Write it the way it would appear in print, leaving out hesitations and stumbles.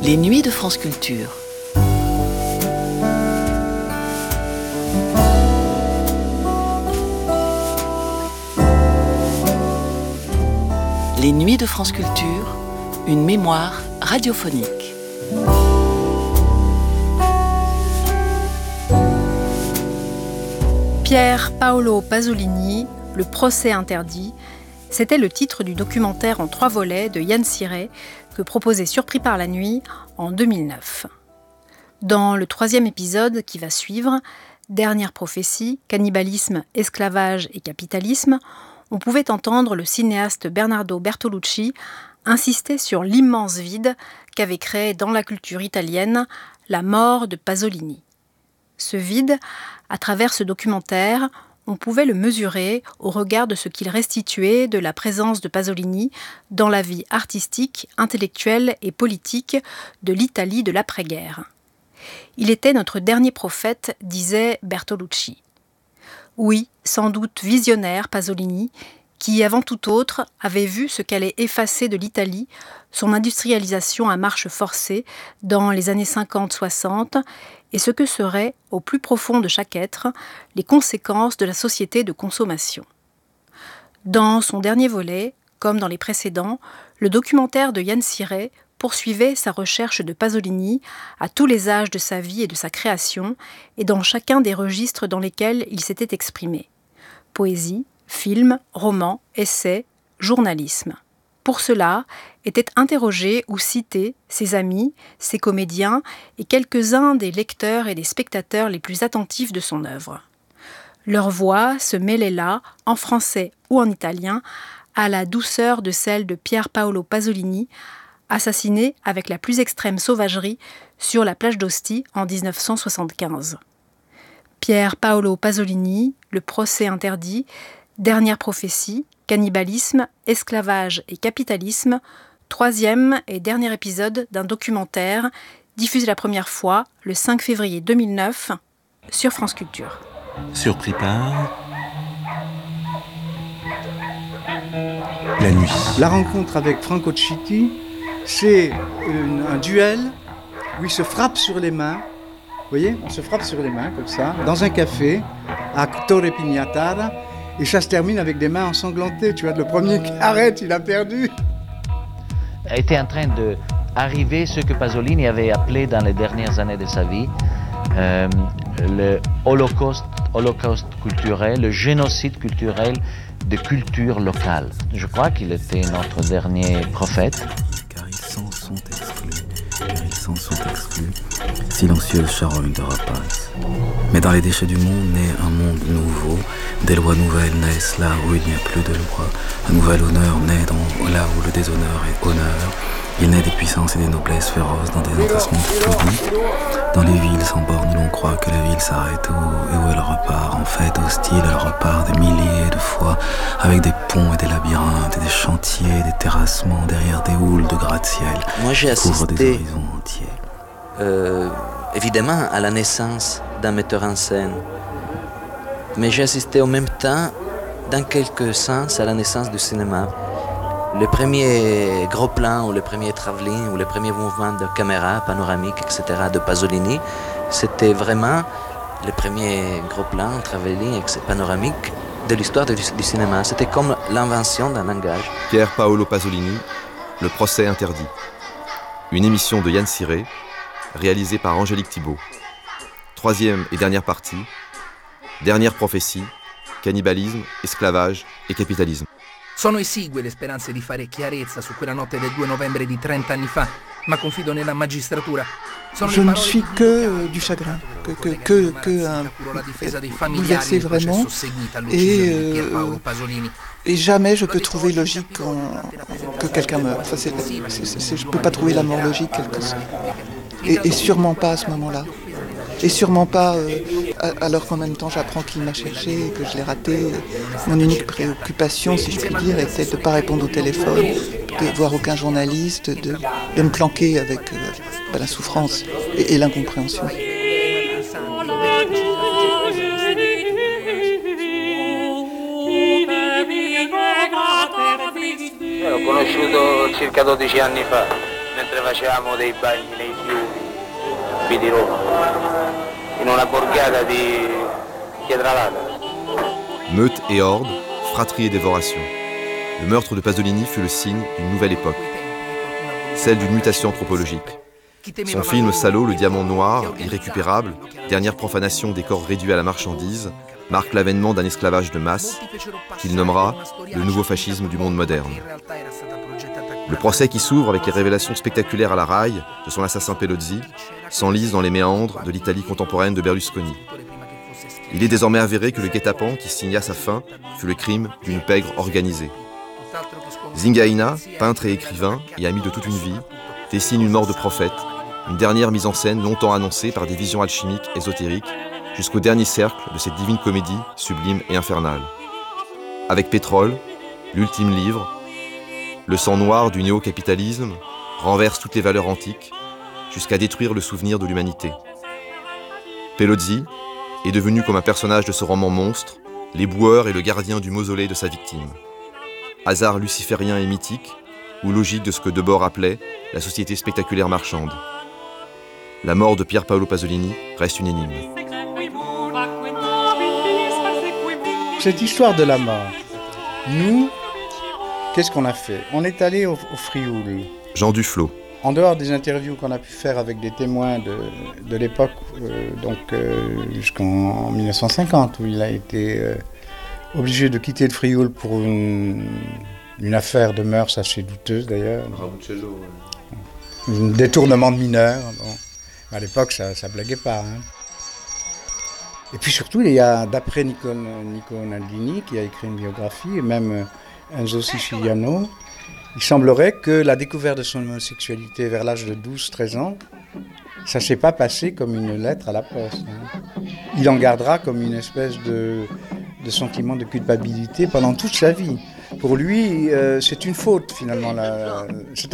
Les nuits de France Culture. Les nuits de France Culture, une mémoire radiophonique. Pier Paolo Pasolini, Le procès interdit, c'était le titre du documentaire en 3 volets de Yann Siret que proposait Surpris par la nuit en 2009. Dans le 3e épisode qui va suivre, Dernière prophétie, cannibalisme, esclavage et capitalisme, on pouvait entendre le cinéaste Bernardo Bertolucci insister sur l'immense vide qu'avait créé dans la culture italienne la mort de Pasolini. Ce vide, à travers ce documentaire, on pouvait le mesurer au regard de ce qu'il restituait de la présence de Pasolini dans la vie artistique, intellectuelle et politique de l'Italie de l'après-guerre. Il était notre dernier prophète, disait Bertolucci. Oui, sans doute visionnaire Pasolini, qui, avant tout autre, avait vu ce qu'allait effacer de l'Italie son industrialisation à marche forcée dans les années 50-60 et ce que seraient, au plus profond de chaque être, les conséquences de la société de consommation. Dans son dernier volet, comme dans les précédents, le documentaire de Yann Siret poursuivait sa recherche de Pasolini à tous les âges de sa vie et de sa création et dans chacun des registres dans lesquels il s'était exprimé. Poésie, film, roman, essai, journalisme. Pour cela, étaient interrogés ou cités ses amis, ses comédiens et quelques-uns des lecteurs et des spectateurs les plus attentifs de son œuvre. Leur voix se mêlait là, en français ou en italien, à la douceur de celle de Pier Paolo Pasolini, assassiné avec la plus extrême sauvagerie sur la plage d'Ostie en 1975. Pier Paolo Pasolini, Le procès interdit, Dernière prophétie, cannibalisme, esclavage et capitalisme, 3e et dernier épisode d'un documentaire diffusé la première fois le 5 février 2009 sur France Culture. Surpris par la nuit. La rencontre avec Franco Chiti, c'est un duel où il se frappe sur les mains. Vous voyez, on se frappe sur les mains comme ça, dans un café à Torre Pignatara. Et ça se termine avec des mains ensanglantées. Tu vois, le premier qui arrête, il a perdu. Il était en train d'arriver ce que Pasolini avait appelé dans les dernières années de sa vie le holocauste culturel, le génocide culturel de culture locale. Je crois qu'il était notre dernier prophète. Car ils s'en sont exclus, silencieuse charogne de rapaces. Mais dans les déchets du monde naît un monde nouveau. Des lois nouvelles naissent là où il n'y a plus de loi. Un nouvel honneur naît là où le déshonneur est honneur. Il naît des puissances et des noblesses féroces dans des entassements pudiques. Dans les villes sans bornes, l'on croit que la ville s'arrête et où elle repart. En fait, hostile, elle repart des milliers de fois, avec des ponts et des labyrinthes, et des chantiers, des terrassements derrière des houles de gratte-ciel. Moi, j'ai assisté des horizons entiers. Évidemment à la naissance d'un metteur en scène, mais j'ai assisté en même temps, dans quelque sens, à la naissance du cinéma. Le premier gros plan ou le premier travelling ou le premier mouvement de caméra panoramique, etc. de Pasolini, c'était vraiment le premier gros plan, travelling panoramique de l'histoire du cinéma. C'était comme l'invention d'un langage. Pier Paolo Pasolini, Le procès interdit. Une émission de Yann Siret, réalisée par Angélique Thibault. 3e et dernière partie, Dernière prophétie, cannibalisme, esclavage et capitalisme. Sono esigue le speranze di fare chiarezza su quella notte del 2 novembre di 30 anni fa, ma confido nella magistratura. Je ne suis que du chagrin, que bouleversé vraiment, et jamais je peux trouver logique que quelqu'un meure. Enfin, je ne peux pas trouver la mort logique, et sûrement pas à ce moment-là. Et sûrement pas alors qu'en même temps j'apprends qu'il m'a cherché et que je l'ai raté. Mon unique préoccupation, si je puis dire, était de ne pas répondre au téléphone, de voir aucun journaliste, de me planquer avec la souffrance et l'incompréhension. L'ho conosciuto circa 12 anni fa, mentre facevamo dei bagni nei fiumi qui di Roma, in una borgata di Pietralata. Meute et horde, fratrie et dévoration. Le meurtre de Pasolini fut le signe d'une nouvelle époque, celle d'une mutation anthropologique. Son film Salo, le diamant noir, irrécupérable, dernière profanation des corps réduits à la marchandise, marque l'avènement d'un esclavage de masse qu'il nommera le nouveau fascisme du monde moderne. Le procès qui s'ouvre avec les révélations spectaculaires à la raille de son assassin Pelozzi s'enlise dans les méandres de l'Italie contemporaine de Berlusconi. Il est désormais avéré que le guet-apens qui signa sa fin fut le crime d'une pègre organisée. Zingaina, peintre et écrivain, et ami de toute une vie, dessine une mort de prophète, une dernière mise en scène longtemps annoncée par des visions alchimiques ésotériques, jusqu'au dernier cercle de cette divine comédie sublime et infernale. Avec Pétrole, l'ultime livre, le sang noir du néo-capitalisme renverse toutes les valeurs antiques jusqu'à détruire le souvenir de l'humanité. Pelozzi est devenu comme un personnage de ce roman monstre, l'éboueur et le gardien du mausolée de sa victime. Hasard luciférien et mythique, ou logique de ce que Debord appelait la société spectaculaire marchande. La mort de Pier Paolo Pasolini reste une énigme. Cette histoire de la mort, nous, qu'est-ce qu'on a fait? On est allé au Frioul. Jean Duflo. En dehors des interviews qu'on a pu faire avec des témoins de l'époque, jusqu'en 1950, où il a été obligé de quitter le Frioul pour une affaire de mœurs assez douteuse d'ailleurs. Un détournement de mineurs. Bon. À l'époque, ça blaguait pas. Hein. Et puis surtout, il y a, d'après Nico Naldini, qui a écrit une biographie, et même Enzo Siciliano, il semblerait que la découverte de son homosexualité vers l'âge de 12-13 ans, ça ne s'est pas passé comme une lettre à la poste. Hein. Il en gardera comme une espèce de sentiment de culpabilité pendant toute sa vie. Pour lui, c'est une faute finalement. C'est